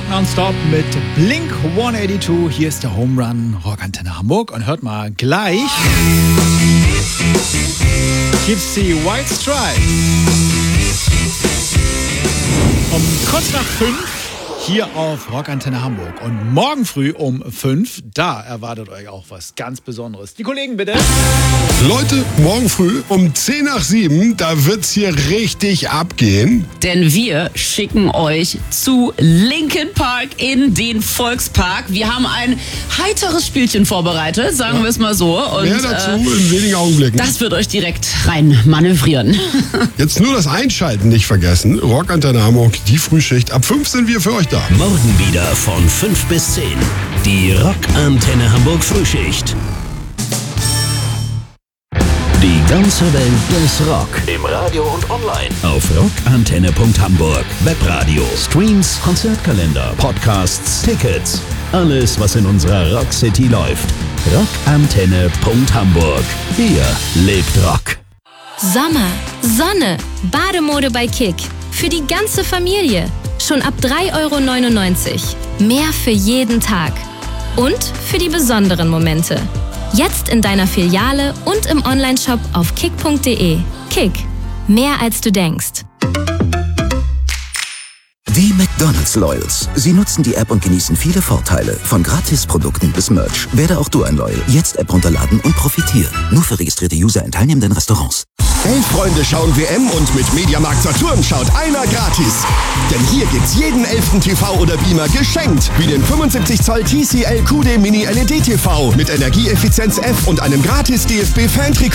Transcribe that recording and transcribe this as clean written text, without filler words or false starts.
Rock Nonstop mit Blink 182. Hier ist der Home Run Rockantenne Hamburg. Und hört mal, gleich gibt's die White Stripes. Um kurz nach 5 hier auf Rockantenne Hamburg. Und morgen früh um 5, da erwartet euch auch was ganz Besonderes. Die Kollegen bitte. Leute, morgen früh um 10 nach 7, da wird's hier richtig abgehen. Denn wir schicken euch zu Linkin Park in den Volkspark. Wir haben ein heiteres Spielchen vorbereitet, sagen wir es mal so. Und mehr dazu in wenigen Augenblicken. das wird euch direkt rein manövrieren. Jetzt nur das Einschalten nicht vergessen. Rockantenne Hamburg, die Frühschicht. Ab 5 sind wir für euch da. Morgen wieder von 5 bis 10. Die Rockantenne Hamburg Frühschicht. Die ganze Welt des Rock. Im Radio und online. Auf rockantenne.hamburg. Webradio, Streams, Konzertkalender, Podcasts, Tickets. Alles, was in unserer Rock City läuft. Rockantenne.hamburg. Hier lebt Rock. Sommer, Sonne, Bademode bei Kick. Für die ganze Familie. Schon ab 3,99 €. Mehr für jeden Tag. Und für die besonderen Momente. Jetzt in deiner Filiale und im Onlineshop auf kick.de. Kick. Mehr als du denkst. Die McDonald's Loyals. Sie nutzen die App und genießen viele Vorteile. Von Gratisprodukten bis Merch. Werde auch du ein Loyal. Jetzt App runterladen und profitieren. Nur für registrierte User in teilnehmenden Restaurants. 11 Freunde schauen WM und mit Mediamarkt Saturn schaut einer gratis. Denn hier gibt's jeden 11. TV oder Beamer geschenkt. Wie den 75 Zoll TCL QD Mini LED TV mit Energieeffizienz F und einem gratis DFB Fan